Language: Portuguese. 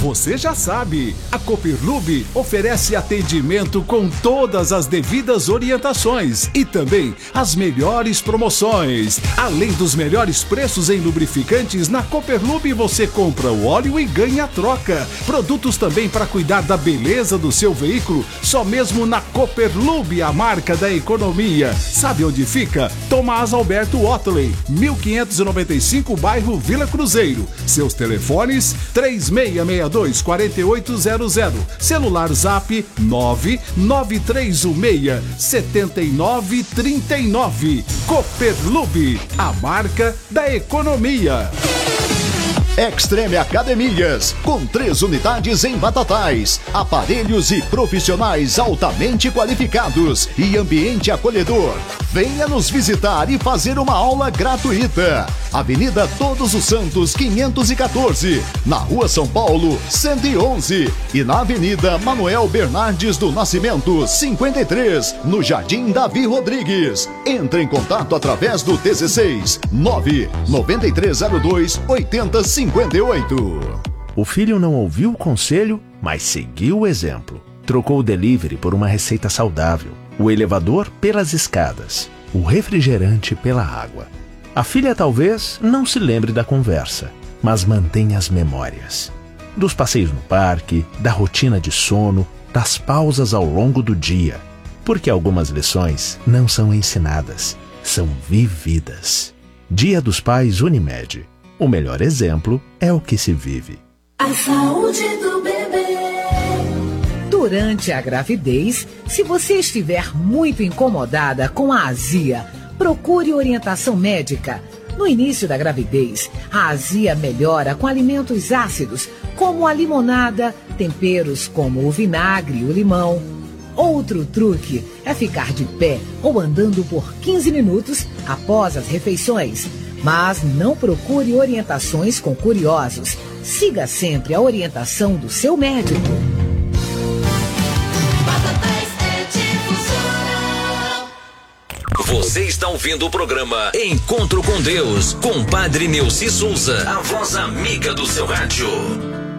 Você já sabe, a Copperlube oferece atendimento com todas as devidas orientações e também as melhores promoções. Além dos melhores preços em lubrificantes, na Copperlube você compra o óleo e ganha a troca. Produtos também para cuidar da beleza do seu veículo, só mesmo na Copperlube, a marca da economia. Sabe onde fica? Tomás Alberto Otley, 1595, bairro Vila Cruzeiro. Seus telefones 3662-4800. Celular Zap 99316-7939. Copperlube, a marca da economia. Extreme Academias, com 3 unidades em Batatais, aparelhos e profissionais altamente qualificados e ambiente acolhedor. Venha nos visitar e fazer uma aula gratuita. Avenida Todos os Santos 514, na Rua São Paulo 111 e na Avenida Manuel Bernardes do Nascimento 53, no Jardim Davi Rodrigues. Entre em contato através do 16 99302 8058. O filho não ouviu o conselho, mas seguiu o exemplo. Trocou o delivery por uma receita saudável, o elevador pelas escadas, o refrigerante pela água. A filha talvez não se lembre da conversa, mas mantenha as memórias. Dos passeios no parque, da rotina de sono, das pausas ao longo do dia. Porque algumas lições não são ensinadas, são vividas. Dia dos Pais Unimed. O melhor exemplo é o que se vive. A saúde do bebê. Durante a gravidez, se você estiver muito incomodada com a azia, procure orientação médica. No início da gravidez, a azia melhora com alimentos ácidos, como a limonada, temperos como o vinagre e o limão. Outro truque é ficar de pé ou andando por 15 minutos após as refeições. Mas não procure orientações com curiosos. Siga sempre a orientação do seu médico. Você está ouvindo o programa Encontro com Deus, com Padre Neuci Souza, a voz amiga do seu rádio.